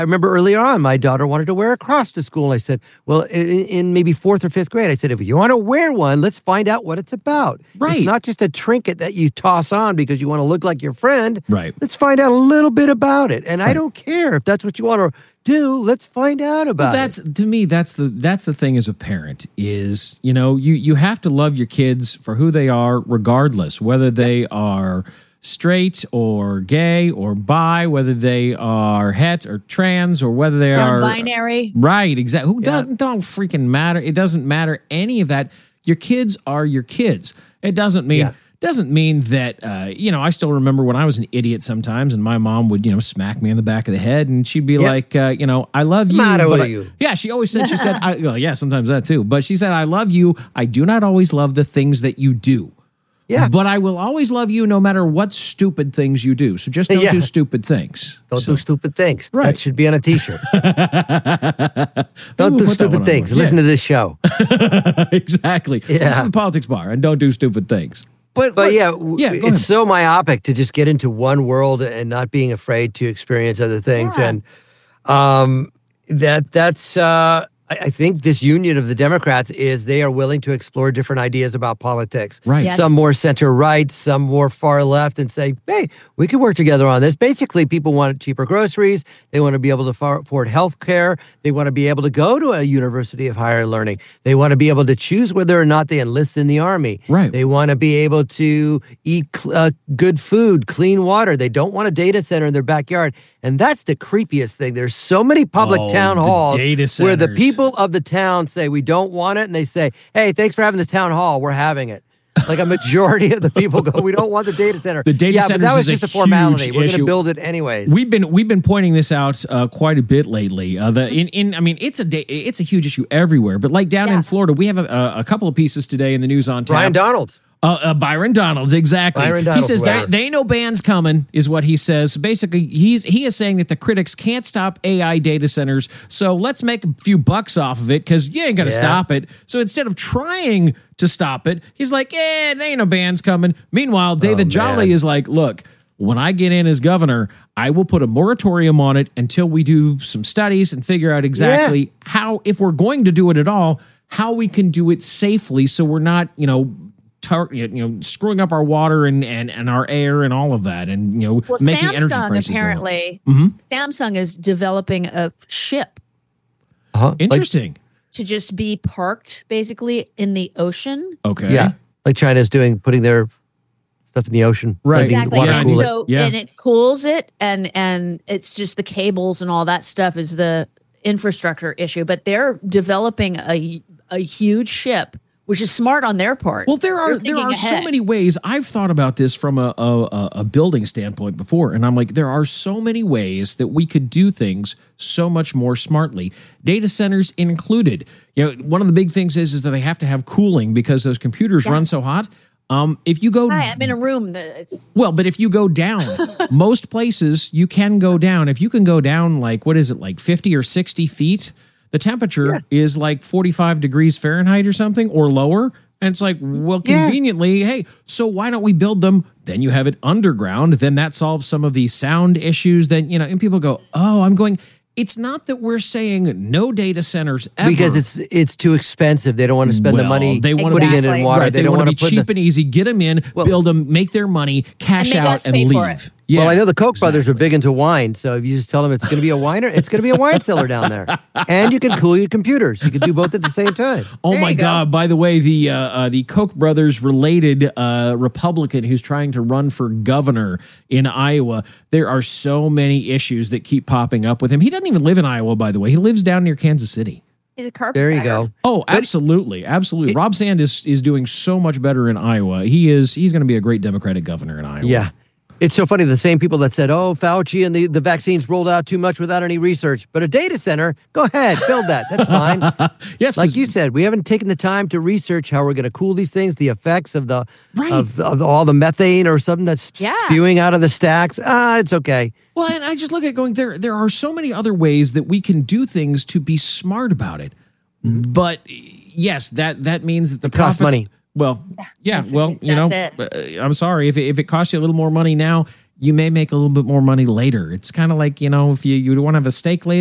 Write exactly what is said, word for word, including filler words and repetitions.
I remember earlier on, my daughter wanted to wear a cross to school. And I said, well, in, in maybe fourth or fifth grade, I said, if you want to wear one, let's find out what it's about. Right. It's not just a trinket that you toss on because you want to look like your friend. Right. Let's find out a little bit about it. And right. I don't care if that's what you want to do. Let's find out about well, that's, it. To me, that's the that's the thing as a parent is, you know, you, you have to love your kids for who they are, regardless, whether they are straight or gay or bi, whether they are het or trans or whether they are binary. Right, exactly. Who Yeah. doesn't don't freaking matter. It doesn't matter any of that. Your kids are your kids. It doesn't mean Yeah. doesn't mean that uh, you know, I still remember when I was an idiot sometimes and my mom would, you know, smack me in the back of the head and she'd be Yeah. like, uh, you know, I love What's you. the matter but with I- you? Yeah, she always said she said I, well, yeah, sometimes that too. But she said I love you. I do not always love the things that you do. Yeah. But I will always love you no matter what stupid things you do. So just don't Yeah. do stupid things. Don't So- do stupid things. Right. That should be on a T-shirt. Don't We'll do put that stupid one on things. one. Listen to this show. Exactly. Yeah. This is the Politics Bar, and don't do stupid things. But, But look- yeah, w- yeah, go it's ahead. so myopic to just get into one world and not being afraid to experience other things. Yeah. And um, that that's uh, I, I think this union of the Democrats is they are willing to explore different ideas about politics. Right. Yes. Some more center right, some more far left, and say, hey, we could work together on this. Basically, people want cheaper groceries. They want to be able to fa- afford health care. They want to be able to go to a university of higher learning. They want to be able to choose whether or not they enlist in the army. Right. They want to be able to eat cl- uh, good food, clean water. They don't want a data center in their backyard. And that's the creepiest thing. There's so many public Oh, town the halls data where the centers. people of the town say, we don't want it. And they say, hey, thanks for having this town hall. We're having it. Like a majority of the people go, we don't want the data center. The data yeah, but that centers was is a just a formality. huge We're going to issue. build it anyways. We've been we've been pointing this out uh, quite a bit lately. Uh, the in, in I mean it's a da- it's a huge issue everywhere. But like down Yeah. in Florida, we have a, a, a couple of pieces today in the news on tap. Brian Donalds. Uh, uh, Byron Donalds, exactly. Byron he Donalds, says there, whoever. there ain't no bans coming, is what he says. Basically, he's he is saying that the critics can't stop A I data centers, so let's make a few bucks off of it because you ain't gonna Yeah. stop it. So instead of trying to stop it, he's like, "Eh, there ain't no bans coming." Meanwhile, David Oh, Jolly man. is like, "Look, when I get in as governor, I will put a moratorium on it until we do some studies and figure out exactly how, if we're going to do it at all, how we can do it safely, so we're not, you know." Tar- you know, screwing up our water and, and, and our air and all of that, and you know, Well, making energy Samsung prices go up. apparently, Mhm. Samsung is developing a ship Uh-huh. Like- Interesting. to just be parked basically in the ocean. Okay. yeah. Like China's doing, putting their stuff in the ocean. Right. letting Exactly. water Yeah, And cool it. so Yeah. and it cools it and and it's just the cables and all that stuff is the infrastructure issue. But they're developing a a huge ship, which is smart on their part. Well, there are They're there thinking are so ahead. many ways. I've thought about this from a, a a building standpoint before, and I'm like, there are so many ways that we could do things so much more smartly. Data centers included. You know, one of the big things is is that they have to have cooling because those computers Yeah. run so hot. Um, if you go Hi, I'm in a room that Well, but if you go down, most places you can go down. If you can go down like, what is it, like fifty or sixty feet, the temperature is like forty-five degrees Fahrenheit or something or lower. And it's like, well, Yeah. conveniently, hey, so why don't we build them? Then you have it underground. Then that solves some of the sound issues. Then, you know, and people go, oh, I'm going, it's not that we're saying no data centers ever. Because it's it's too expensive. They don't want to spend the Well, money they wanna putting be- it in water. Right, they, they, don't want want to be put cheap the, and easy, get them in, Well- build them, make their money, cash make out, us and pay leave. for it. Yeah, well, I know the Koch brothers are big into wine, so if you just tell them it's going to be a winer, it's going to be a wine cellar down there, and you can cool your computers. You can do both at the same time. Oh There my you go. God! By the way, the uh, uh, the Koch brothers related uh, Republican who's trying to run for governor in Iowa. There are so many issues that keep popping up with him. He doesn't even live in Iowa, by the way. He lives down near Kansas City. he's a carpenter. There you go. Oh, absolutely, absolutely. Rob Sand is is doing so much better in Iowa. He is he's going to be a great Democratic governor in Iowa. Yeah. It's so funny. The same people that said, oh, Fauci and the, the vaccines rolled out too much without any research. But a data center, go ahead, build that. That's fine. Yes, Like 'cause- you said, we haven't taken the time to research how we're going to cool these things, the effects of the Right. of, of all the methane or something that's Yeah. spewing out of the stacks. Ah, it's okay. Well, and I just look at going there. There are so many other ways that we can do things to be smart about it. But yes, that that means that the It costs profits- money. Well, yeah. That's- Well, you know, that's uh, I'm sorry if it, if it costs you a little more money now, you may make a little bit more money later. It's kind of like, you know, if you, you want to have a steak later,